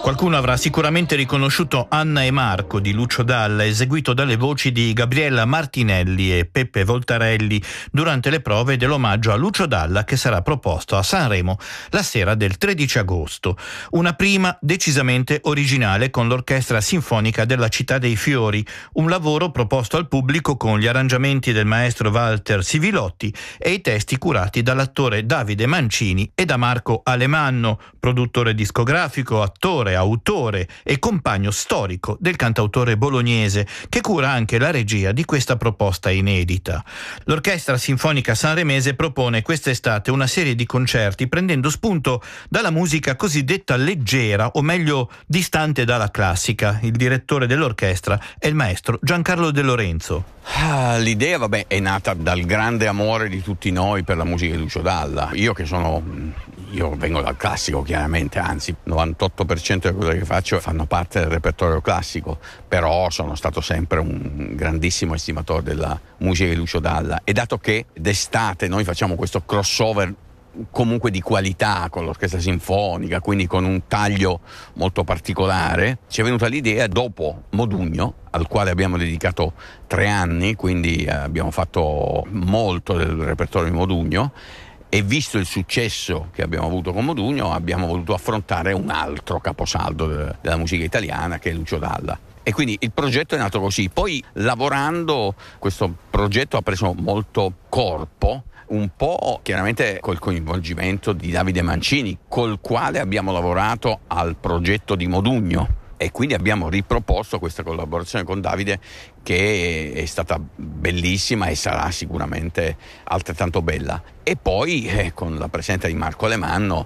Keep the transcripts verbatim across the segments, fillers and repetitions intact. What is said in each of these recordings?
Qualcuno avrà sicuramente riconosciuto Anna e Marco di Lucio Dalla, eseguito dalle voci di Gabriella Martinelli e Peppe Voltarelli durante le prove dell'omaggio a Lucio Dalla che sarà proposto a Sanremo la sera del tredici agosto. Una prima decisamente originale con l'Orchestra Sinfonica della Città dei Fiori, un lavoro proposto al pubblico con gli arrangiamenti del maestro Walter Sivilotti e i testi curati dall'attore Davide Mancini e da Marco Alemanno, produttore discografico, attore, autore e compagno storico del cantautore bolognese, che cura anche la regia di questa proposta inedita. L'Orchestra Sinfonica Sanremese propone quest'estate una serie di concerti prendendo spunto dalla musica cosiddetta leggera, o meglio distante dalla classica. Il direttore dell'orchestra è il maestro Giancarlo De Lorenzo. Ah, l'idea, vabbè, è nata dal grande amore di tutti noi per la musica di Lucio Dalla. Io che sono... Io vengo dal classico, chiaramente, anzi, il novantotto per cento delle cose che faccio fanno parte del repertorio classico, però sono stato sempre un grandissimo estimatore della musica di Lucio Dalla, e dato che d'estate noi facciamo questo crossover comunque di qualità con l'orchestra sinfonica, quindi con un taglio molto particolare, ci è venuta l'idea dopo Modugno, al quale abbiamo dedicato tre anni, quindi abbiamo fatto molto del repertorio di Modugno, e visto il successo che abbiamo avuto con Modugno abbiamo voluto affrontare un altro caposaldo de- della musica italiana, che è Lucio Dalla. E quindi il progetto è nato così. Poi, lavorando, questo progetto ha preso molto corpo, un po' chiaramente col coinvolgimento di Davide Mancini, col quale abbiamo lavorato al progetto di Modugno. E quindi abbiamo riproposto questa collaborazione con Davide, che è stata bellissima e sarà sicuramente altrettanto bella. E poi eh, con la presenza di Marco Alemanno,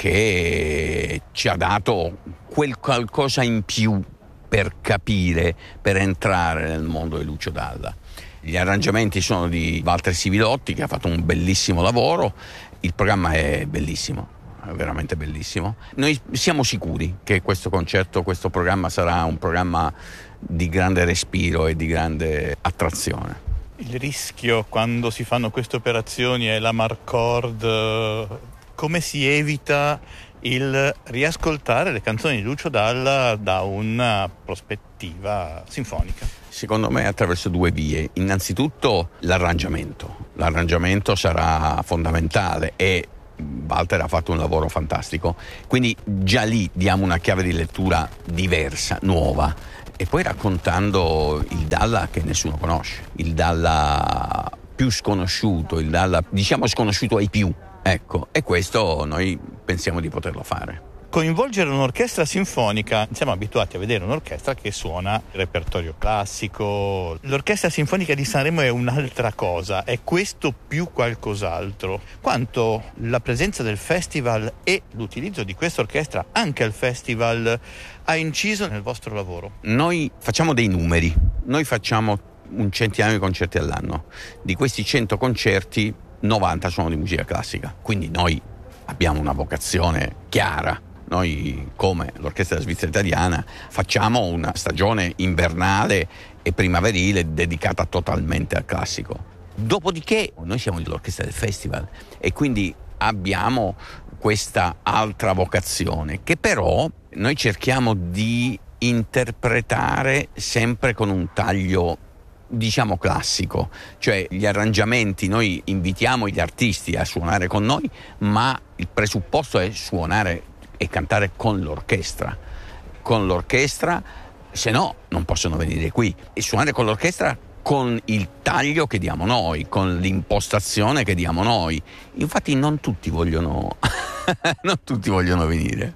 che ci ha dato quel qualcosa in più per capire, per entrare nel mondo di Lucio Dalla. Gli arrangiamenti sono di Walter Sivilotti, che ha fatto un bellissimo lavoro. Il programma è bellissimo, è veramente bellissimo. Noi siamo sicuri che questo concerto, questo programma sarà un programma di grande respiro e di grande attrazione. Il rischio quando si fanno queste operazioni è la Marcord. Come si evita il riascoltare le canzoni di Lucio Dalla da una prospettiva sinfonica? Secondo me attraverso due vie. Innanzitutto l'arrangiamento. L'arrangiamento sarà fondamentale e Walter ha fatto un lavoro fantastico, quindi già lì diamo una chiave di lettura diversa, nuova, e poi raccontando il Dalla che nessuno conosce, il Dalla più sconosciuto, il Dalla diciamo sconosciuto ai più, ecco, e questo noi pensiamo di poterlo fare. Coinvolgere un'orchestra sinfonica, siamo abituati a vedere un'orchestra che suona il repertorio classico. L'orchestra sinfonica di Sanremo è un'altra cosa, è questo più qualcos'altro. Quanto la presenza del festival e l'utilizzo di questa orchestra anche al festival ha inciso nel vostro lavoro? Noi facciamo dei numeri, noi facciamo un centinaio di concerti all'anno. Di questi cento concerti, novanta sono di musica classica, quindi noi abbiamo una vocazione chiara. Noi, come l'Orchestra Svizzera Italiana, facciamo una stagione invernale e primaverile dedicata totalmente al classico. Dopodiché noi siamo l'orchestra del festival e quindi abbiamo questa altra vocazione che però noi cerchiamo di interpretare sempre con un taglio diciamo classico, cioè gli arrangiamenti, noi invitiamo gli artisti a suonare con noi, ma il presupposto è suonare e cantare con l'orchestra. Con l'orchestra, se no non possono venire qui, e suonare con l'orchestra con il taglio che diamo noi, con l'impostazione che diamo noi. Infatti non tutti vogliono non tutti vogliono venire.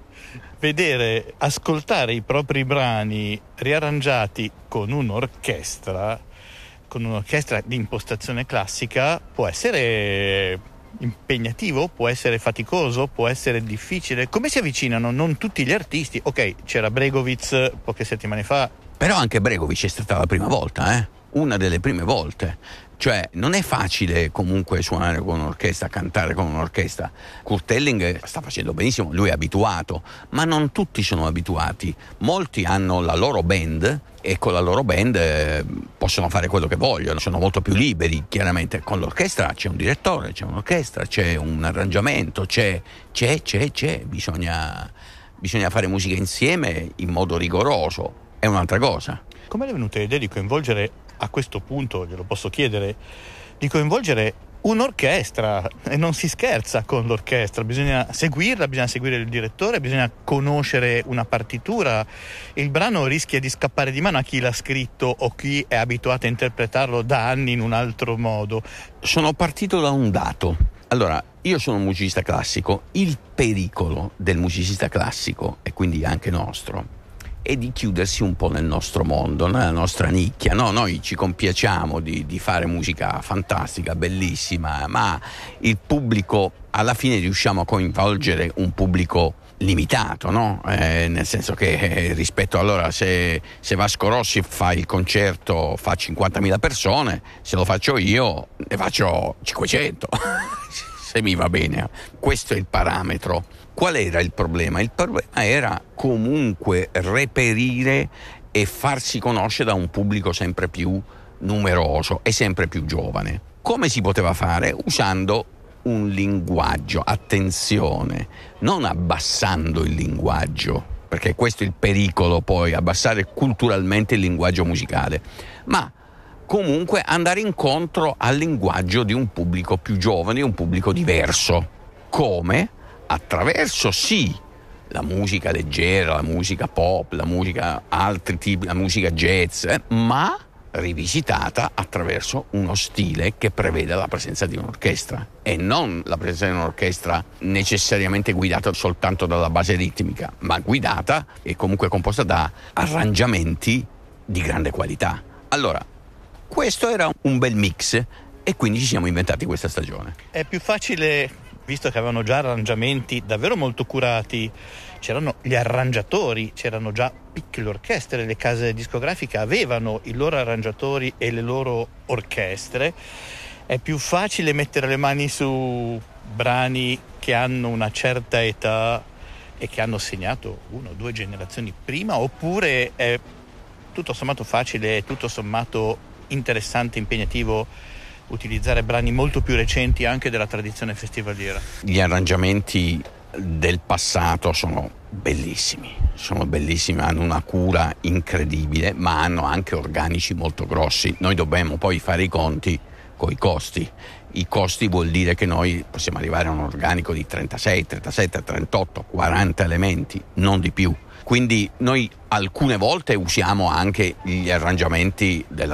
Vedere, ascoltare i propri brani riarrangiati con un'orchestra, con un'orchestra di impostazione classica, può essere impegnativo, può essere faticoso, può essere difficile. Come si avvicinano? Non tutti gli artisti. Ok, c'era Bregovic poche settimane fa. Però anche Bregovic è stata la prima volta, eh? Una delle prime volte. Cioè, non è facile comunque suonare con un'orchestra, cantare con un'orchestra. Kurt Elling sta facendo benissimo, lui è abituato, ma non tutti sono abituati. Molti hanno la loro band e con la loro band eh, possono fare quello che vogliono, sono molto più liberi, chiaramente. Con l'orchestra c'è un direttore, c'è un'orchestra, c'è un arrangiamento, c'è, c'è, c'è, c'è, bisogna... bisogna fare musica insieme in modo rigoroso, è un'altra cosa. Come le è venuta l'idea di coinvolgere, a questo punto glielo posso chiedere, di coinvolgere un'orchestra? E non si scherza con l'orchestra, bisogna seguirla, bisogna seguire il direttore, bisogna conoscere una partitura. Il brano rischia di scappare di mano a chi l'ha scritto o chi è abituato a interpretarlo da anni in un altro modo. Sono partito da un dato. Allora, io sono un musicista classico, il pericolo del musicista classico, e quindi anche nostro, è di chiudersi un po' nel nostro mondo, nella nostra nicchia. No, noi ci compiacciamo di, di fare musica fantastica, bellissima, ma il pubblico, alla fine riusciamo a coinvolgere un pubblico limitato, no? Eh, nel senso che eh, rispetto allora se, se Vasco Rossi fa il concerto fa cinquantamila persone, se lo faccio io ne faccio cinquecento se mi va bene. Questo è il parametro. Qual era il problema? Il problema era comunque reperire e farsi conoscere da un pubblico sempre più numeroso e sempre più giovane. Come si poteva fare? Usando un linguaggio, attenzione, non abbassando il linguaggio, perché questo è il pericolo, poi abbassare culturalmente il linguaggio musicale, ma comunque andare incontro al linguaggio di un pubblico più giovane, di un pubblico diverso. Come? Attraverso sì la musica leggera, la musica pop, la musica altri tipi, la musica jazz, eh, ma rivisitata attraverso uno stile che prevede la presenza di un'orchestra e non la presenza di un'orchestra necessariamente guidata soltanto dalla base ritmica, ma guidata e comunque composta da arrangiamenti di grande qualità. Allora, questo era un bel mix e quindi ci siamo inventati questa stagione. È più facile, visto che avevano già arrangiamenti davvero molto curati, c'erano gli arrangiatori, c'erano già piccole orchestre, le case discografiche avevano i loro arrangiatori e le loro orchestre. È più facile mettere le mani su brani che hanno una certa età e che hanno segnato una o due generazioni prima, oppure è tutto sommato facile, tutto sommato interessante, impegnativo utilizzare brani molto più recenti anche della tradizione festivaliera? Gli arrangiamenti del passato sono bellissimi, sono bellissimi, hanno una cura incredibile, ma hanno anche organici molto grossi. Noi dobbiamo poi fare i conti con i costi. I costi vuol dire che noi possiamo arrivare a un organico di trentasei, trentasette, trentotto, quaranta elementi, non di più. Quindi noi alcune volte usiamo anche gli arrangiamenti della